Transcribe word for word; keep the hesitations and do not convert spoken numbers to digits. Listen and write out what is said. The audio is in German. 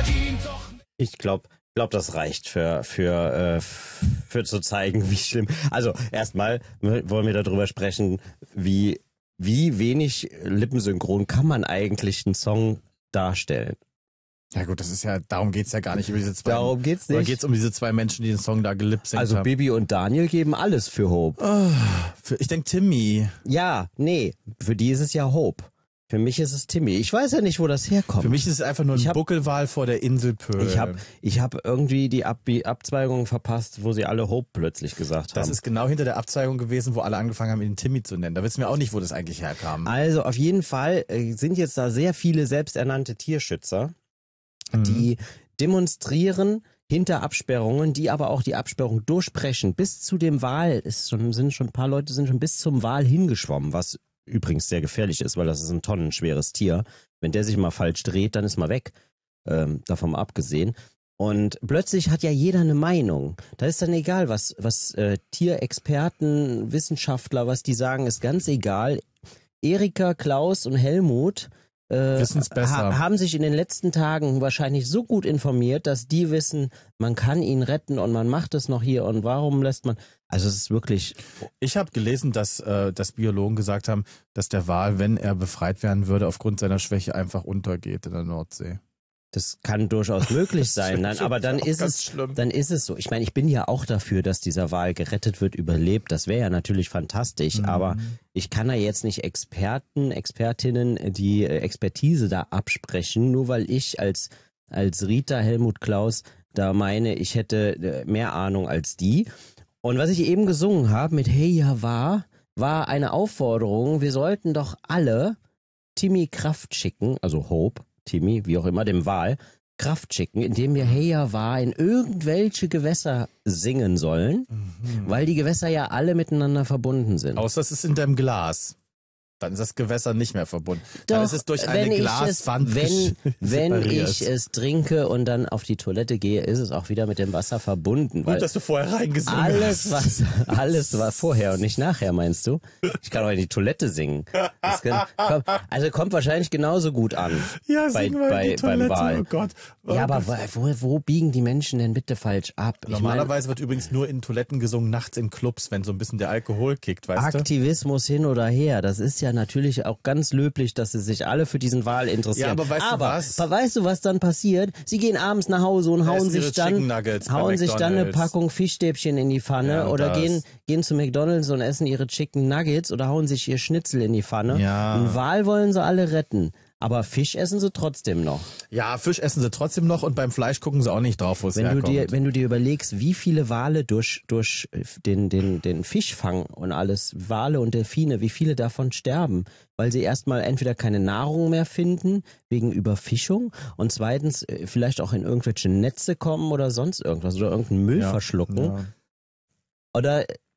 Ich glaube, ich glaube, das reicht für für äh, für zu zeigen, wie schlimm. Also erstmal wollen wir darüber sprechen, wie wie wenig lippensynchron kann man eigentlich einen Song darstellen. Ja gut, das ist ja, darum geht's ja gar nicht über diese zwei. Darum geht's nicht. Oder geht's um diese zwei Menschen, die den Song da gelipsingt Also haben? Bibi und Daniel geben alles für Hope. Oh, für, ich denk Timmy. Ja, nee, für die ist es ja Hope. Für mich ist es Timmy. Ich weiß ja nicht, wo das herkommt. Für mich ist es einfach nur ein hab, Buckelwal vor der Insel Pöhl. Ich habe ich hab irgendwie die Ab Abzweigung verpasst, wo sie alle Hope plötzlich gesagt haben. Das ist genau hinter der Abzweigung gewesen, wo alle angefangen haben, ihn Timmy zu nennen. Da wissen wir auch nicht, wo das eigentlich herkam. Also auf jeden Fall äh, sind jetzt da sehr viele selbsternannte Tierschützer, mhm. die demonstrieren hinter Absperrungen, die aber auch die Absperrung durchbrechen. Bis zu dem Wal ist schon, sind schon ein paar Leute sind schon bis zum Wal hingeschwommen, was übrigens sehr gefährlich ist, weil das ist ein tonnenschweres Tier. Wenn der sich mal falsch dreht, dann ist mal weg. Ähm, davon mal abgesehen. Und plötzlich hat ja jeder eine Meinung. Da ist dann egal, was, was äh, Tierexperten, Wissenschaftler, was die sagen, ist ganz egal. Erika, Klaus und Helmut äh, wissen's besser. Ha- haben sich in den letzten Tagen wahrscheinlich so gut informiert, dass die wissen, man kann ihn retten und man macht es noch hier und warum lässt man... Also es ist wirklich... Ich habe gelesen, dass, äh, dass Biologen gesagt haben, dass der Wal, wenn er befreit werden würde, aufgrund seiner Schwäche einfach untergeht in der Nordsee. Das kann durchaus möglich sein, Nein, aber dann ist es, schlimm. dann ist es so. Ich meine, ich bin ja auch dafür, dass dieser Wal gerettet wird, überlebt. Das wäre ja natürlich fantastisch, mhm. aber ich kann da jetzt nicht Experten, Expertinnen die Expertise da absprechen, nur weil ich als als Rita Helmut Klaus da meine, ich hätte mehr Ahnung als die. Und was ich eben gesungen habe mit Hey ja war, war eine Aufforderung, wir sollten doch alle Timmy Kraft schicken, also Hope, Timmy, wie auch immer, dem Wal, Kraft schicken, indem wir Hey ja war in irgendwelche Gewässer singen sollen, mhm. weil die Gewässer ja alle miteinander verbunden sind. Außer es ist in deinem Glas. Dann ist das Gewässer nicht mehr verbunden. Doch, dann ist es durch eine Glaswand es, wenn, wenn ich es trinke und dann auf die Toilette gehe, ist es auch wieder mit dem Wasser verbunden. Gut, dass du vorher reingesungen alles, hast. Was, alles war vorher und nicht nachher, meinst du? Ich kann auch in die Toilette singen. Das kann, komm, also kommt wahrscheinlich genauso gut an. Ja, bei, sing mal bei, in die Toilette. beim Wal. Oh Gott. Oh ja, aber Gott. wo, wo biegen die Menschen denn bitte falsch ab? Normalerweise ich mein, wird übrigens nur in Toiletten gesungen, nachts in Clubs, wenn so ein bisschen der Alkohol kickt, weißt du? Aktivismus hin oder her, das ist ja natürlich auch ganz ganz löblich, dass sie sich alle für diesen Wal interessieren. Ja, aber weißt aber, du was? weißt du, was dann passiert? Sie gehen abends nach Hause und hauen sich dann hauen sich dann eine Packung Fischstäbchen in die Pfanne ja, oder gehen gehen zu McDonald's und essen ihre Chicken Nuggets oder hauen sich ihr Schnitzel in die Pfanne. Ja. Einen Wal wollen sie alle retten. Aber Fisch essen sie trotzdem noch. Ja, Fisch essen sie trotzdem noch und beim Fleisch gucken sie auch nicht drauf, wo es wenn herkommt. Du dir, wenn du dir überlegst, wie viele Wale durch, durch den, den, den Fischfang und alles, Wale und Delfine, wie viele davon sterben, weil sie erstmal entweder keine Nahrung mehr finden, wegen Überfischung und zweitens vielleicht auch in irgendwelche Netze kommen oder sonst irgendwas oder irgendeinen Müll ja, verschlucken. Ja. Oder